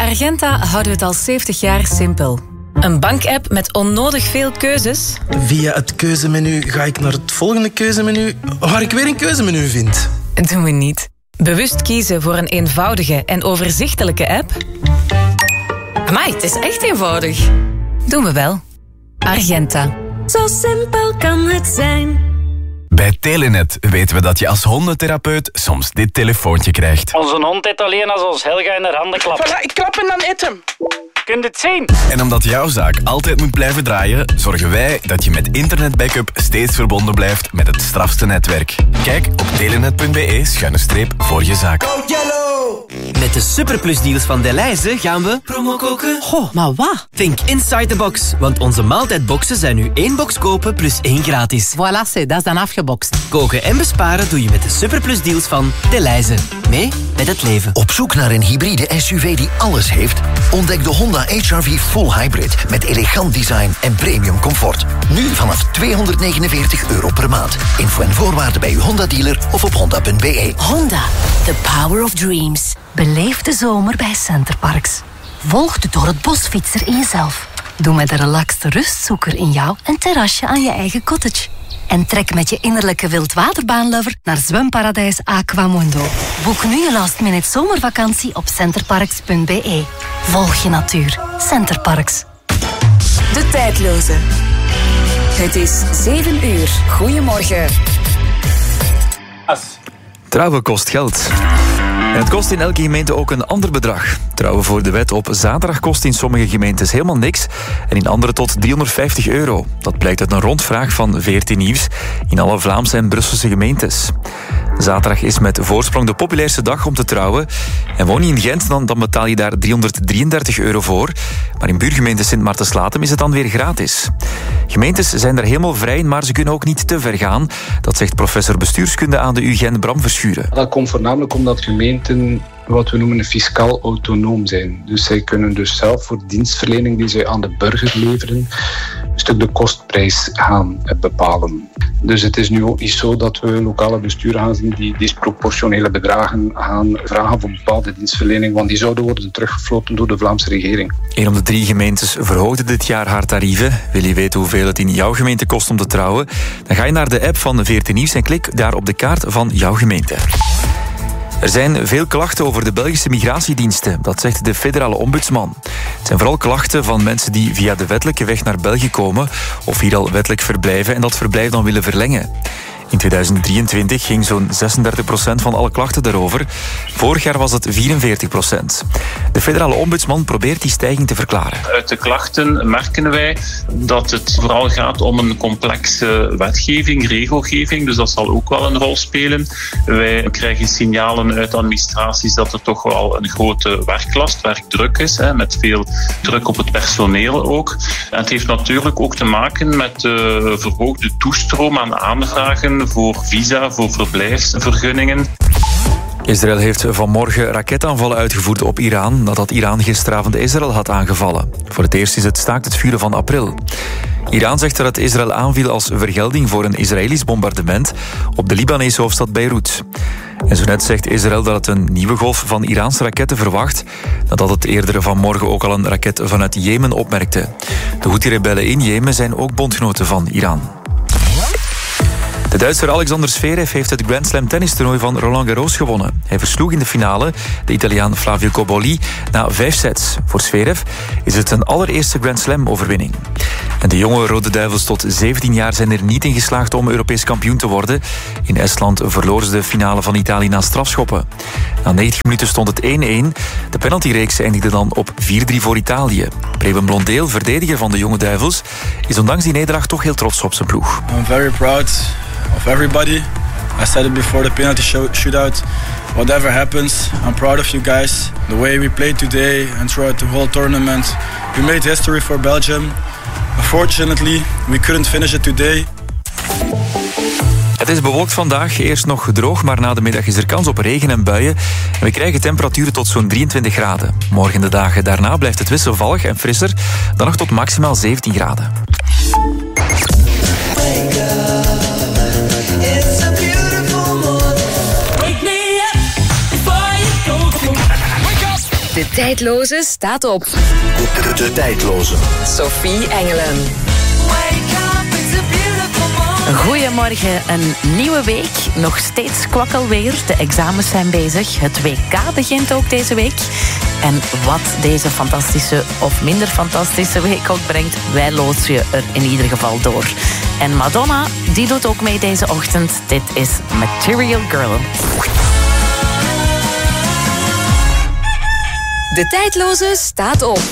Argenta houden we het al 70 jaar simpel. Een bankapp met onnodig veel keuzes. Via het keuzemenu ga ik naar het volgende keuzemenu, waar ik weer een keuzemenu vind. Doen we niet. Bewust kiezen voor een eenvoudige en overzichtelijke app. Amai, het is echt eenvoudig. Doen we wel. Argenta. Zo simpel kan het zijn. Bij Telenet weten we dat je als hondentherapeut soms dit telefoontje krijgt. Onze hond eet alleen als ons Helga in haar handen klapt. Voilà, ik klap en dan eet hem. Kunt het zien? En omdat jouw zaak altijd moet blijven draaien, zorgen wij dat je met internetbackup steeds verbonden blijft met het strafste netwerk. Kijk op telenet.be/voor je zaak. Met de superplusdeals van Delhaize gaan we promo koken. Goh, maar wat? Think inside the box, want onze maaltijdboxen zijn nu 1 box kopen plus 1 gratis. Voilà, dat is dan afgebokst. Koken en besparen doe je met de superplusdeals van Delhaize. Mee met het leven. Op zoek naar een hybride SUV die alles heeft? Ontdek de Honda HR-V Full Hybrid met elegant design en premium comfort. Nu vanaf €249 per maand. Info en voorwaarden bij uw Honda-dealer of op honda.be. Honda, the power of dreams. Beleef de zomer bij Centerparks. Volg de door het bosfietser in jezelf. Doe met de relaxte rustzoeker in jou een terrasje aan je eigen cottage. En trek met je innerlijke wildwaterbaanlover naar zwemparadijs Aquamundo. Boek nu je last-minute zomervakantie op centerparks.be. Volg je natuur. Centerparks. De tijdloze. Het is 7 uur. Goedemorgen. Trouwen kost geld. En het kost in elke gemeente ook een ander bedrag. Trouwen voor de wet op zaterdag kost in sommige gemeentes helemaal niks en in andere tot €350. Dat blijkt uit een rondvraag van VRT Nieuws in alle Vlaamse en Brusselse gemeentes. Zaterdag is met voorsprong de populairste dag om te trouwen. En woon je in Gent, dan betaal je daar €333 voor. Maar in buurgemeente Sint Maartenslatem is het dan weer gratis. Gemeentes zijn daar helemaal vrij in, maar ze kunnen ook niet te ver gaan. Dat zegt professor bestuurskunde aan de UGent Bram Verschuren. Dat komt voornamelijk omdat gemeenten wat we noemen fiscaal autonoom zijn. Dus zij kunnen dus zelf voor dienstverlening die zij aan de burger leveren een stuk de kostprijs gaan bepalen. Dus het is nu ook niet zo dat we lokale besturen gaan zien die disproportionele bedragen gaan vragen voor bepaalde dienstverlening, want die zouden worden teruggefloten door de Vlaamse regering. 1 op de 3 gemeentes verhoogde dit jaar haar tarieven. Wil je weten hoeveel het in jouw gemeente kost om te trouwen? Dan ga je naar de app van VRT Nieuws en klik daar op de kaart van jouw gemeente. Er zijn veel klachten over de Belgische migratiediensten, dat zegt de federale ombudsman. Het zijn vooral klachten van mensen die via de wettelijke weg naar België komen of hier al wettelijk verblijven en dat verblijf dan willen verlengen. In 2023 ging zo'n 36% van alle klachten daarover. Vorig jaar was het 44%. De federale ombudsman probeert die stijging te verklaren. Uit de klachten merken wij dat het vooral gaat om een complexe wetgeving, regelgeving. Dus dat zal ook wel een rol spelen. Wij krijgen signalen uit administraties dat er toch wel een grote werklast, werkdruk is. Met veel druk op het personeel ook. En het heeft natuurlijk ook te maken met de verhoogde toestroom aan aanvragen voor visa, voor verblijfsvergunningen. Israël heeft vanmorgen raketaanvallen uitgevoerd op Iran nadat Iran gisteravond Israël had aangevallen. Voor het eerst is het staakt het vuren van april. Iran zegt dat het Israël aanviel als vergelding voor een Israëlisch bombardement op de Libanese hoofdstad Beirut. En zo net zegt Israël dat het een nieuwe golf van Iraanse raketten verwacht, nadat het eerder vanmorgen ook al een raket vanuit Jemen opmerkte. De Houthi-rebellen in Jemen zijn ook bondgenoten van Iran. De Duitser Alexander Zverev heeft het Grand Slam tennistoernooi van Roland Garros gewonnen. Hij versloeg in de finale de Italiaan Flavio Cobolli na 5 sets. Voor Zverev is het een allereerste Grand Slam overwinning. En de jonge Rode Duivels tot 17 jaar zijn er niet in geslaagd om Europees kampioen te worden. In Estland verloren ze de finale van Italië na strafschoppen. Na 90 minuten stond het 1-1. De penaltyreeks eindigde dan op 4-3 voor Italië. Preben Blondeel, verdediger van de jonge Duivels, is ondanks die nederlaag toch heel trots op zijn ploeg. I'm very proud of everybody. I said it before the penalty shootout. Whatever happens, I'm proud of you guys. The way we played today and throughout the whole tournament. We made history for Belgium. Unfortunately, we couldn't finish it today. Het is bewolkt vandaag, eerst nog droog, maar na de middag is er kans op regen en buien. En we krijgen temperaturen tot zo'n 23 graden. Morgen de dagen daarna blijft het wisselvallig en frisser, dan nog tot maximaal 17 graden. De tijdloze staat op. De tijdloze. Sophie Engelen. Goedemorgen, een nieuwe week. Nog steeds kwakkelweer. De examens zijn bezig. Het WK begint ook deze week. En wat deze fantastische of minder fantastische week ook brengt, wij loodsen je er in ieder geval door. En Madonna, die doet ook mee deze ochtend. Dit is Material Girl. De tijdloze staat op.